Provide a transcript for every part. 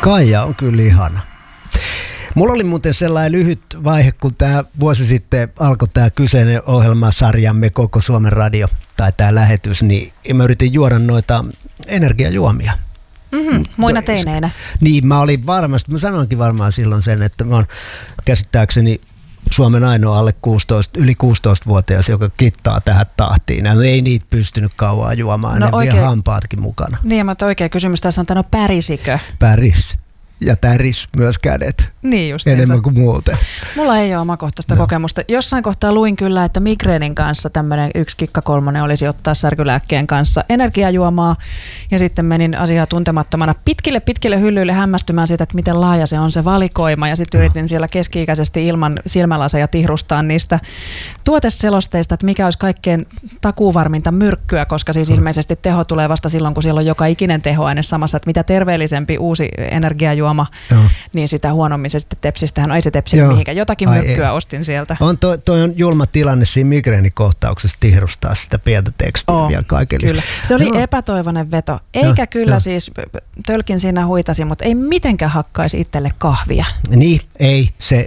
Kaija on kyllä ihana. Mulla oli muuten sellainen lyhyt vaihe, kun tämä vuosi sitten alkoi tämä kyseinen ohjelmasarjamme Koko Suomen Radio, tai tämä lähetys, niin mä yritin juoda noita energiajuomia. Muina teineinä. Niin, mä sanoinkin varmaan silloin sen, että mä oon käsittääkseni Suomen ainoa yli 16-vuotias, joka kittaa tähän tahtiin. No ei niitä pystynyt kauan juomaan, ne vielä hampaatkin mukana. Niin, mutta oikea kysymys tässä on, pärisikö? Päris. Ja täris myös kädet. Niin just. Enemmän kuin muuten. Mulla ei ole omakohtaista kokemusta. Jossain kohtaa luin kyllä, että migreenin kanssa tämmöinen 1 kikka 3 olisi ottaa särkylääkkeen kanssa energiajuomaa. Ja sitten menin asiaa tuntemattomana pitkille hyllyille hämmästymään siitä, että miten laaja se on se valikoima. Ja sitten yritin siellä keski-ikäisesti ilman silmälaseja tihrustaa niistä tuoteselosteista, että mikä olisi kaikkein takuuvarminta myrkkyä, koska siis ilmeisesti teho tulee vasta silloin, kun siellä on joka ikinen tehoaine samassa, että mitä terveellisempi uusi energiajuoma, niin sitä huonommin se sitten tepsistähän. Ei se tepsinyt mihinkään. Jotakin myrkkyä ostin sieltä. Toi on julma tilanne siinä migreenikohtauksessa tihrustaa sitä pientä tekstiä vielä kaikille. Kyllä. Se oli epätoivoinen veto. Eikä kyllä siis, tölkin siinä huitasi, mutta ei mitenkään hakkaisi itselle kahvia. Niin, ei.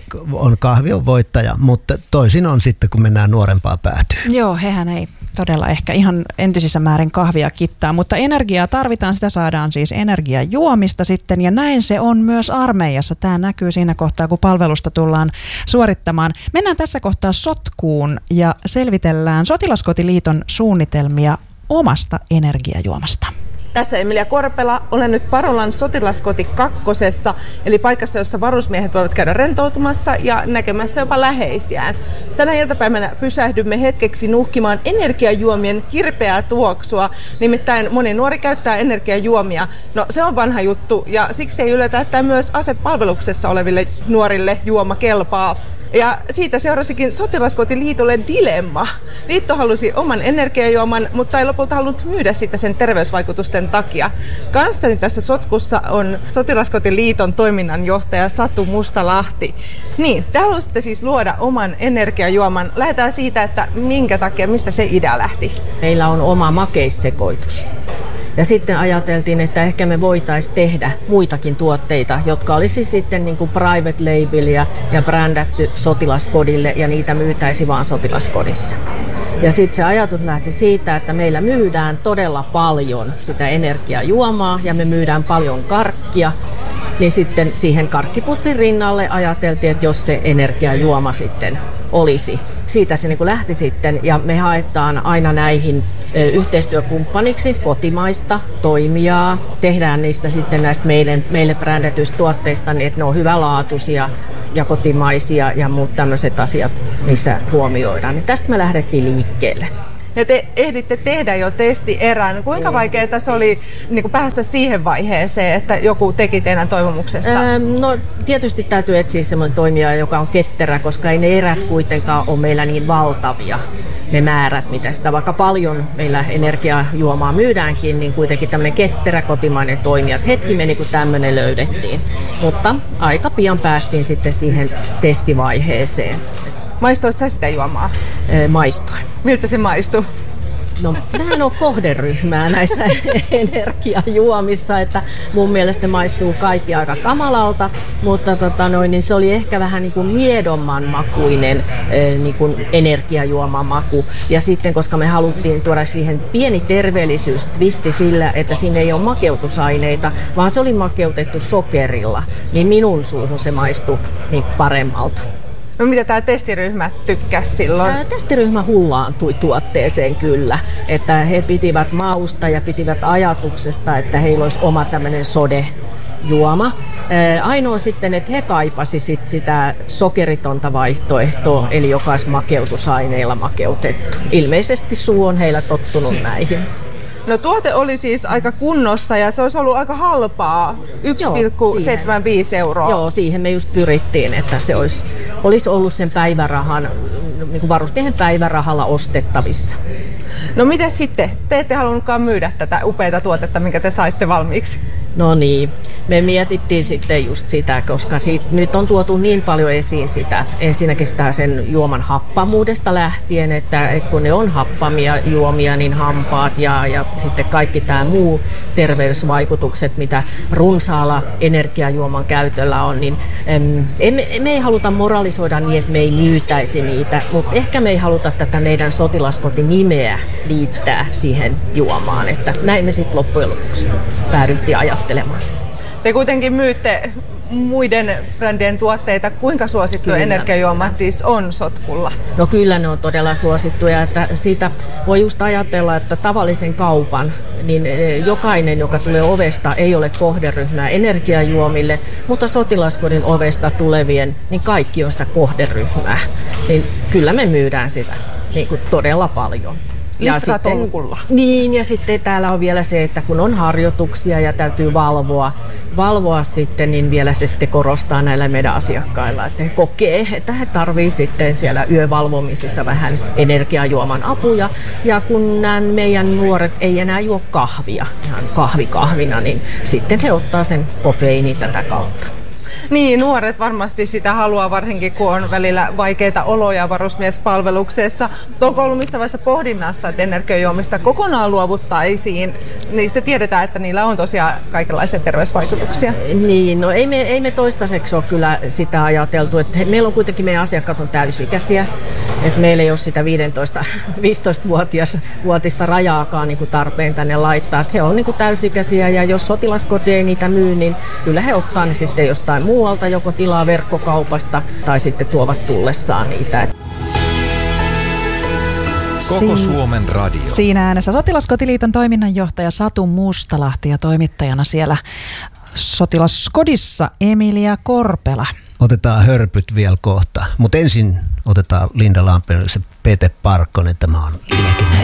Kahvi on voittaja, mutta toisin on sitten, kun mennään nuorempaan päätyyn. Joo, hehän ei todella ehkä ihan entisissä määrin kahvia kittaa, mutta energiaa tarvitaan, sitä saadaan siis energiajuomista sitten, ja näin se on myös armeijassa. Tämä näkyy siinä kohtaa, kun palvelusta tullaan suorittamaan. Mennään tässä kohtaa sotkuun ja selvitellään Sotilaskotiliiton suunnitelmia omasta energiajuomasta. Tässä Emilia Korpela, olen nyt Parolan Sotilaskoti 2, eli paikassa, jossa varusmiehet voivat käydä rentoutumassa ja näkemässä jopa läheisiään. Tänä iltapäivänä pysähdymme hetkeksi nuhkimaan energiajuomien kirpeää tuoksua. Nimittäin moni nuori käyttää energiajuomia. No se on vanha juttu ja siksi ei yllätä, että myös asepalveluksessa oleville nuorille juoma kelpaa. Ja siitä seurasikin Sotilaskotiliitolle dilemma. Liitto halusi oman energiajuoman, mutta ei lopulta halunnut myydä sitä sen terveysvaikutusten takia. Kanssani tässä sotkussa on Sotilaskotiliiton toiminnanjohtaja Satu Mustalahti. Niin, te halusitte siis luoda oman energiajuoman. Lähdetään siitä, että minkä takia, mistä se idea lähti? Meillä on oma makeissekoitus. Ja sitten ajateltiin, että ehkä me voitaisiin tehdä muitakin tuotteita, jotka olisi sitten niin kuin private labelia ja brändätty sotilaskodille, ja niitä myytäisi vaan sotilaskodissa. Ja sitten se ajatus lähti siitä, että meillä myydään todella paljon sitä energiajuomaa ja me myydään paljon karkkia. Niin sitten siihen karkkipussin rinnalle ajateltiin, että jos se energiajuoma sitten olisi. Siitä se niin kuin lähti sitten, ja me haetaan aina näihin yhteistyökumppaniksi kotimaista toimijaa. Tehdään niistä sitten näistä meille brändätyistä tuotteista niin, että ne on hyvälaatuisia ja kotimaisia ja muut tämmöiset asiat niissä huomioidaan. Niin tästä me lähdettiin liikkeelle. Ja te ehditte tehdä jo testierän. Kuinka vaikeaa tässä oli niin päästä siihen vaiheeseen, että joku teki teidän toivomuksesta? No tietysti täytyy etsiä semmoinen toimija, joka on ketterä, koska ei ne erät kuitenkaan ole meillä niin valtavia, ne määrät, mitä sitä vaikka paljon meillä energiajuomaa myydäänkin, niin kuitenkin tämmöinen ketterä kotimainen toimija. Hetki meni, kun tämmöinen löydettiin. Mutta aika pian päästiin sitten siihen testivaiheeseen. Maistoit sä sitä juomaa? Maistoin. Miltä se maistuu? No, mä en ole kohderyhmää näissä energiajuomissa, että mun mielestä maistuu kaikki aika kamalalta, mutta niin se oli ehkä vähän niin kuin miedomman makuinen niin kuin energiajuoman maku. Ja sitten, koska me haluttiin tuoda siihen pieni terveellisyystwisti sillä, että siinä ei ole makeutusaineita, vaan se oli makeutettu sokerilla, niin minun suuhun se maistui niin paremmalta. No mitä tämä testiryhmä tykkäsi silloin? Testiryhmä hullaantui tuotteeseen kyllä, että he pitivät mausta ja pitivät ajatuksesta, että heillä olisi oma tämmöinen sodejuoma. Ainoa sitten, että he kaipasi sitä sokeritonta vaihtoehtoa, eli joka olisi makeutusaineilla makeutettu. Ilmeisesti suu on heillä tottunut näihin. No tuote oli siis aika kunnossa ja se olisi ollut aika halpaa, 1,75 euroa. Joo, siihen me just pyrittiin, että se olisi ollut sen päivärahan, niin kuin varusmiehen päivärahalla ostettavissa. No miten sitten? Te ette halunnutkaan myydä tätä upeaa tuotetta, minkä te saitte valmiiksi? No niin, me mietittiin sitten just sitä, koska nyt on tuotu niin paljon esiin sitä, ensinnäkin sitä sen juoman happamuudesta lähtien, että kun ne on happamia juomia, niin hampaat ja sitten kaikki tämä muu terveysvaikutukset, mitä runsaalla energiajuoman käytöllä on, niin me ei haluta moralisoida niin, että me ei myytäisi niitä, mutta ehkä me ei haluta tätä meidän sotilaskotinimeä liittää siihen juomaan, että näin me sitten loppujen lopuksi päädyttiin ajattelemaan. Te kuitenkin myytte muiden brändien tuotteita. Kuinka suosittuja energiajuomat siis on Sotkulla? No kyllä ne on todella suosittuja, että siitä voi just ajatella, että tavallisen kaupan, niin jokainen, joka tulee ovesta, ei ole kohderyhmää energiajuomille, mutta sotilaskodin ovesta tulevien, niin kaikki on sitä kohderyhmää. Niin kyllä me myydään sitä niin kuin todella paljon. Ja sitten, niin, ja sitten täällä on vielä se, että kun on harjoituksia ja täytyy valvoa sitten, niin vielä se sitten korostaa näillä meidän asiakkailla, että he kokee, että he tarvii sitten siellä yövalvomisissa vähän energiajuoman apuja. Ja kun nämä meidän nuoret ei enää juo kahvia, ihan kahvina, niin sitten he ottaa sen kofeiini tätä kautta. Niin, nuoret varmasti sitä haluaa, varsinkin kun on välillä vaikeita oloja varusmiespalveluksessa. Onko ollut missä vaiheessa pohdinnassa, että energiajuomista kokonaan luovuttaisiin? Niistä tiedetään, että niillä on tosiaan kaikenlaisia terveysvaikutuksia. Niin, no ei me toistaiseksi ole kyllä sitä ajateltu. Että meillä on kuitenkin, meidän asiakkaat on täysikäisiä. Että meillä ei ole sitä 15-vuotista rajaakaan niin kuin tarpeen tänne laittaa. Että he on niin kuin täysikäisiä ja jos sotilaskoti ei niitä myy, niin kyllä he ottaa ne sitten jostain muualta, joko tilaa verkkokaupasta tai sitten tuovat tullessaan niitä. Koko Suomen radio. Siinä äänessä Sotilaskotiliiton toiminnanjohtaja Satu Mustalahti ja toimittajana siellä Sotilaskodissa Emilia Korpela. Otetaan hörpyt vielä kohta, mutta ensin otetaan Linda Lampinen ja Pete Parkkonen. Tämä on Liekin